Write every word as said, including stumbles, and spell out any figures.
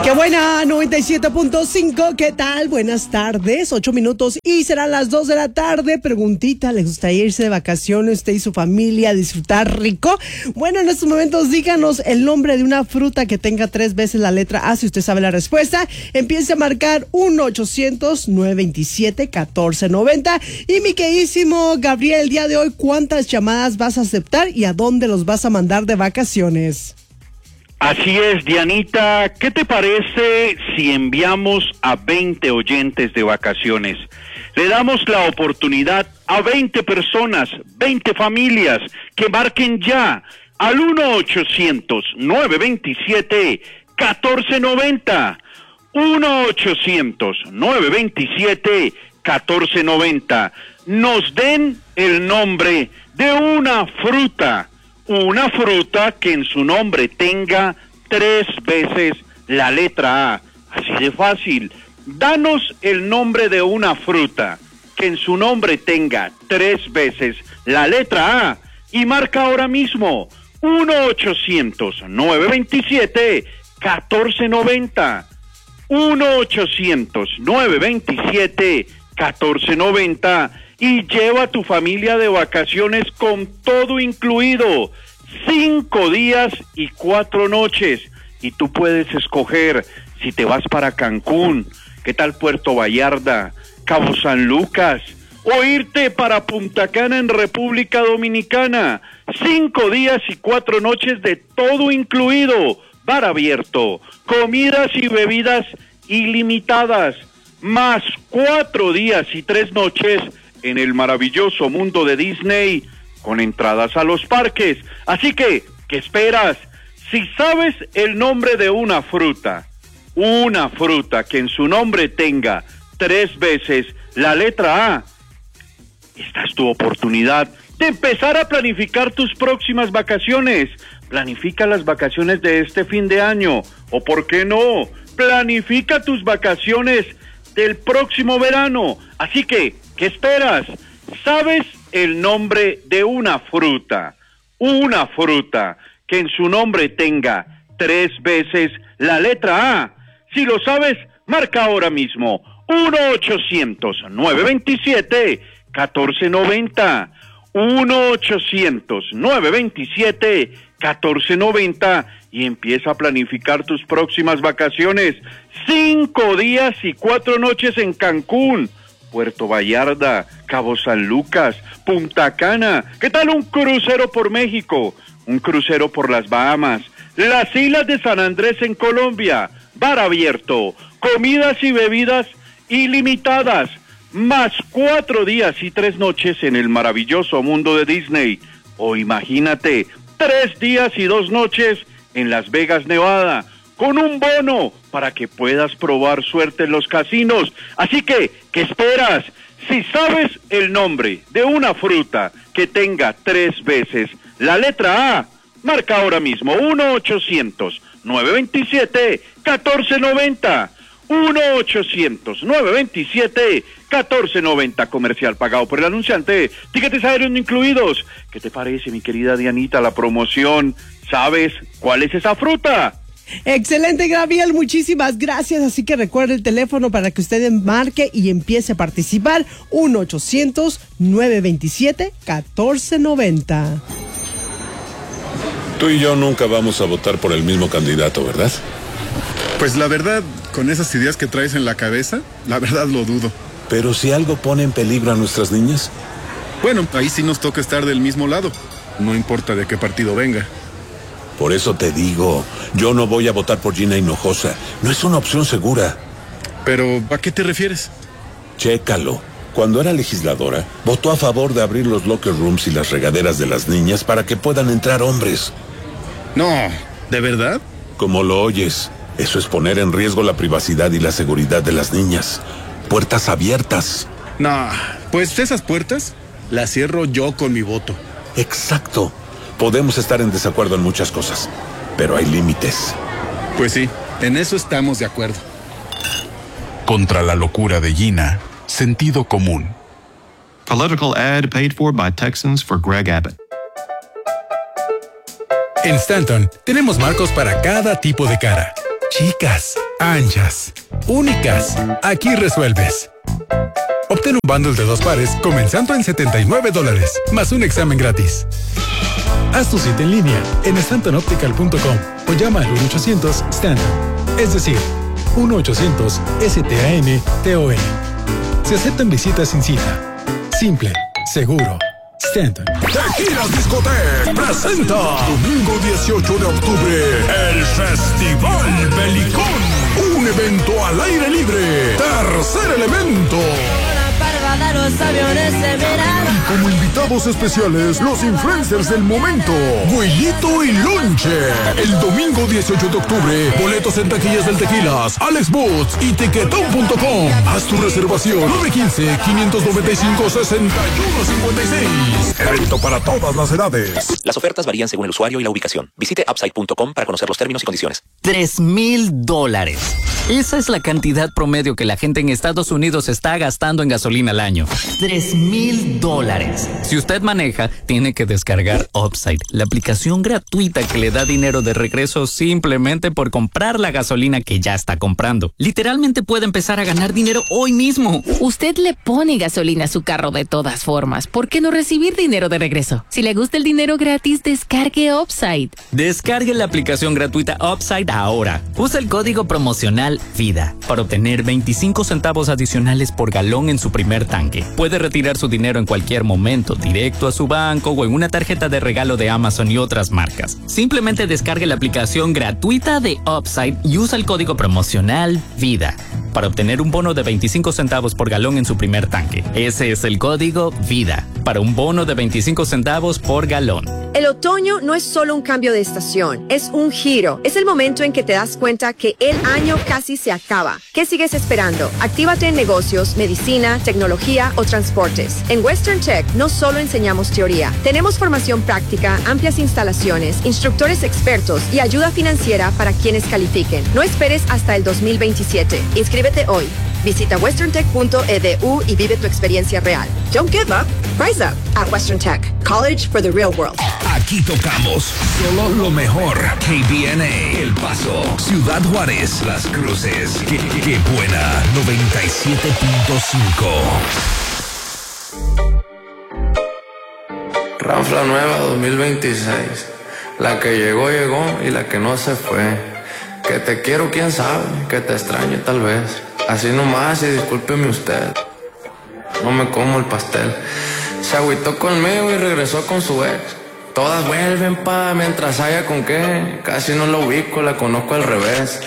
Qué buena, noventa y siete punto cinco, ¿qué tal? Buenas tardes, ocho minutos y serán las dos de la tarde. Preguntita, ¿les gustaría irse de vacaciones usted y su familia a disfrutar rico? Bueno, en estos momentos díganos el nombre de una fruta que tenga tres veces la letra A. Si usted sabe la respuesta, empiece a marcar uno ochocientos, nueve veintisiete, catorce noventa. Y mi queridísimo Gabriel, el día de hoy, ¿cuántas llamadas vas a aceptar y a dónde los vas a mandar de vacaciones? Así es, Dianita. ¿Qué te parece si enviamos a veinte oyentes de vacaciones? Le damos la oportunidad a veinte personas, veinte familias, que marquen ya al uno ochocientos, nueve veintisiete, catorce noventa. uno ochocientos, nueve veintisiete, catorce noventa. Nos den el nombre de una fruta. Una fruta que en su nombre tenga tres veces la letra A. Así de fácil. Danos el nombre de una fruta que en su nombre tenga tres veces la letra A y marca ahora mismo uno ochocientos, nueve veintisiete, catorce noventa. uno ochocientos, nueve veintisiete, catorce noventa. Y lleva a tu familia de vacaciones con todo incluido, cinco días y cuatro noches. Y tú puedes escoger si te vas para Cancún, qué tal Puerto Vallarta, Cabo San Lucas, o irte para Punta Cana en República Dominicana. Cinco días y cuatro noches de todo incluido, bar abierto, comidas y bebidas ilimitadas, más cuatro días y tres noches en el maravilloso mundo de Disney, con entradas a los parques. Así que, ¿qué esperas? Si sabes el nombre de una fruta, una fruta que en su nombre tenga tres veces la letra A, esta es tu oportunidad de empezar a planificar tus próximas vacaciones. Planifica las vacaciones de este fin de año, o ¿por qué no? Planifica tus vacaciones del próximo verano. Así que, ¿qué esperas? ¿Sabes el nombre de una fruta? Una fruta que en su nombre tenga tres veces la letra A. Si lo sabes, marca ahora mismo uno ochocientos, nueve veintisiete, catorce noventa. uno ochocientos, nueve veintisiete, catorce noventa y empieza a planificar tus próximas vacaciones. Cinco días y cuatro noches en Cancún, Puerto Vallarta, Cabo San Lucas, Punta Cana. ¿Qué tal un crucero por México? Un crucero por las Bahamas, las Islas de San Andrés en Colombia, bar abierto, comidas y bebidas ilimitadas, más cuatro días y tres noches en el maravilloso mundo de Disney. O imagínate, tres días y dos noches en Las Vegas, Nevada, con un bono para que puedas probar suerte en los casinos. Así que, ¿qué esperas? Si sabes el nombre de una fruta que tenga tres veces la letra A, marca ahora mismo uno ochocientos, nueve veintisiete, catorce noventa. uno ochocientos, nueve veintisiete, catorce noventa. Comercial pagado por el anunciante. Tiquetes aéreos no incluidos. ¿Qué te parece, mi querida Dianita, la promoción? ¿Sabes cuál es esa fruta? Excelente, Gabriel, muchísimas gracias. Así que recuerde el teléfono para que usted marque y empiece a participar. uno ochocientos, nueve veintisiete, catorce noventa. Tú y yo nunca vamos a votar por el mismo candidato, ¿verdad? Pues la verdad, con esas ideas que traes en la cabeza, la verdad lo dudo. Pero si algo pone en peligro a nuestras niñas. Bueno, ahí sí nos toca estar del mismo lado. No importa de qué partido venga. Por eso te digo, yo no voy a votar por Gina Hinojosa. No es una opción segura. Pero, ¿a qué te refieres? Chécalo. Cuando era legisladora, votó a favor de abrir los locker rooms y las regaderas de las niñas para que puedan entrar hombres. No, ¿de verdad? Como lo oyes, eso es poner en riesgo la privacidad y la seguridad de las niñas. Puertas abiertas. No, pues esas puertas las cierro yo con mi voto. Exacto. Podemos estar en desacuerdo en muchas cosas, pero hay límites. Pues sí, en eso estamos de acuerdo. Contra la locura de Gina, sentido común. Political ad paid for by Texans for Greg Abbott. En Stanton tenemos marcos para cada tipo de cara. Chicas, anchas, únicas. Aquí resuelves. Obtén un bundle de dos pares comenzando en setenta y nueve dólares, más un examen gratis. Haz tu cita en línea en stanton optical punto com o llama al uno ochocientos Stanton, es decir, uno ochocientos S T A N T O N. Se aceptan visitas sin cita. Simple, seguro. Stanton. Tequilas Discotec presenta domingo dieciocho de octubre el Festival Belicón, un evento al aire libre. Tercer Elemento. Los aviones se verán. Y como invitados especiales, los influencers del momento, Güellito y Lonche. El domingo dieciocho de octubre, boletos en taquillas del Tequilas, Alex Boots y tiquetón punto com. Haz tu reservación nueve uno cinco, cinco nueve cinco, seis uno cinco seis. Evento para todas las edades. Las ofertas varían según el usuario y la ubicación. Visite upside punto com para conocer los términos y condiciones. Tres mil dólares. Esa es la cantidad promedio que la gente en Estados Unidos está gastando en gasolina al año. Tres mil dólares. Si usted maneja, tiene que descargar Upside, la aplicación gratuita que le da dinero de regreso simplemente por comprar la gasolina que ya está comprando. Literalmente puede empezar a ganar dinero hoy mismo. Usted le pone gasolina a su carro de todas formas. ¿Por qué no recibir dinero de regreso? Si le gusta el dinero gratis, descargue Upside. Descargue la aplicación gratuita Upside ahora. Usa el código promocional VIDA para obtener veinticinco centavos adicionales por galón en su primer tanque. Puede retirar su dinero en cualquier momento, directo a su banco o en una tarjeta de regalo de Amazon y otras marcas. Simplemente descargue la aplicación gratuita de Upside y usa el código promocional VIDA para obtener un bono de veinticinco centavos por galón en su primer tanque. Ese es el código VIDA para un bono de veinticinco centavos por galón. El otoño no es solo un cambio de estación, es un giro. Es el momento en que te das cuenta que el año casi se acaba. ¿Qué sigues esperando? Actívate en negocios, medicina, tecnología o transportes. En Western Tech no solo enseñamos teoría. Tenemos formación práctica, amplias instalaciones, instructores expertos y ayuda financiera para quienes califiquen. No esperes hasta el dos mil veintisiete. Inscríbete hoy. Visita western tech punto e d u y vive tu experiencia real. Don't give up. Rise up at Western Tech. College for the real world. Aquí tocamos solo lo mejor. K B N A, El Paso, Ciudad Juárez, Las Cruces. Qué, qué, qué buena. noventa y siete punto cinco. Ranfla nueva dos mil veintiséis. La que llegó, llegó y la que no se fue. Que te quiero, quién sabe, que te extraño tal vez. Así nomás y discúlpeme usted. No me como el pastel. Se agüitó conmigo y regresó con su ex. Todas vuelven pa' mientras haya con qué. Casi no la ubico, la conozco al revés.